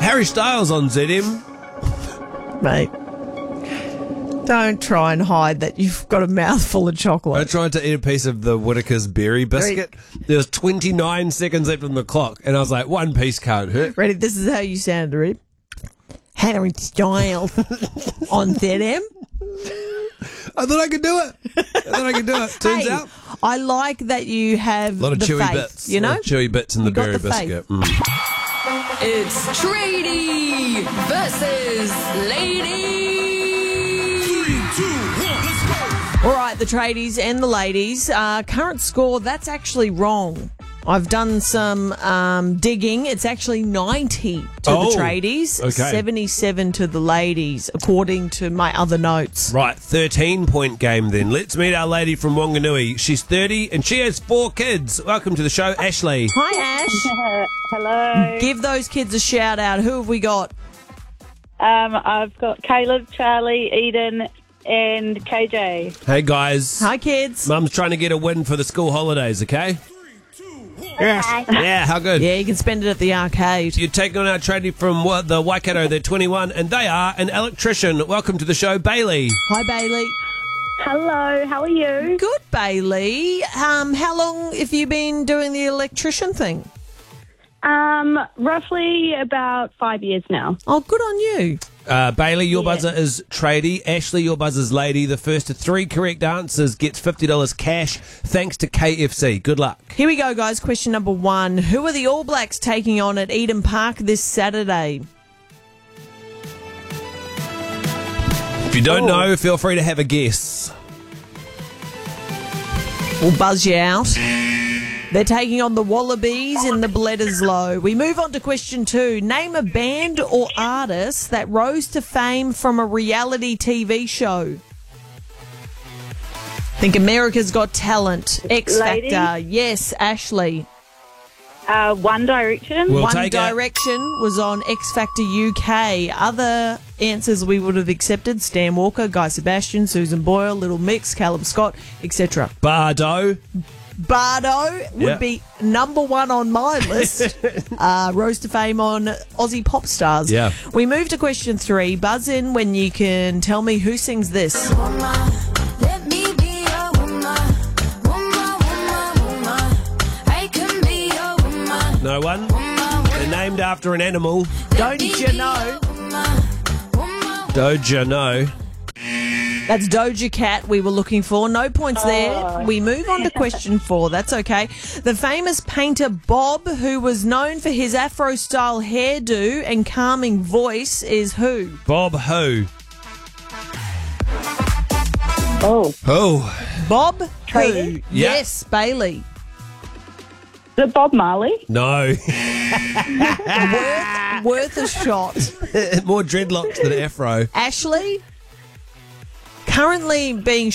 Harry Styles on ZM. Mate, don't try and hide that you've got a mouthful of I chocolate. tried to eat a piece of the Whittaker's berry biscuit. There was 29 seconds left on the clock, and I was like, one piece can't hurt. Ready? This is how you sound, Rip. Harry Styles on ZM. I thought I could do it. Turns Hey, out. I like that you have A lot of the chewy faith, bits. you A know? lot of chewy bits in the You got berry the faith. biscuit. It's Tradie versus Lady. 3, 2, 1, let's go. All right, the tradies and the ladies. Current score, that's actually wrong. I've done some digging. It's actually 90 to Oh, the tradies, okay. 77 to the ladies, according to my other notes. Right, 13-point game then. Let's meet our lady from Wanganui. She's 30 and she has 4 kids. Welcome to the show, Ashley. Hi, Ash. Hello. Give those kids a shout out. Who have we got? I've got Caleb, Charlie, Eden, and KJ. Hey, guys. Hi, kids. Mum's trying to get a win for the school holidays, okay? 3, 2, 1. Yes. Yeah, how good? Yeah, you can spend it at the arcade. You're taking on our tradie from the Waikato. They're 21 and they are an electrician. Welcome to the show, Bailey. Hi, Bailey. Hello, how are you? Good, Bailey. How long have you been doing the electrician thing? Roughly about 5 years now. Oh, good on you. Bailey, your buzzer is tradie. Ashley, your buzzer's lady. The first to 3 correct answers gets $50 cash thanks to KFC. Good luck. Here we go, guys. Question number 1. Who are the All Blacks taking on at Eden Park this Saturday? If you don't know, feel free to have a guess. We'll buzz you out. They're taking on the Wallabies in the Bledisloe. We move on to question 2. Name a band or artist that rose to fame from a reality TV show. Think America's Got Talent, X Lady? Factor. Yes, Ashley. One Direction. We'll One take it. Direction was on X Factor UK. Other answers we would have accepted: Stan Walker, Guy Sebastian, Susan Boyle, Little Mix, Callum Scott, etc. Bardo. Bardo would Yeah. be number 1 on my list. Rose to fame on Aussie pop stars. Yeah. We move to question 3. Buzz in when you can tell me who sings this. Let me be your woman. Woman. I can be your woman. No one? They're named after an animal. Don't you know? Doja, no. That's Doja Cat we were looking for. No points there. We move on to question 4. That's okay. The famous painter Bob, who was known for his Afro-style hairdo and calming voice, is who? Bob Ho. Oh. Oh. Bob who? Tradie? Yeah. Yes, Bailey. Is it Bob Marley? No. Worth a shot. More dreadlocks than afro. Ashley? Currently being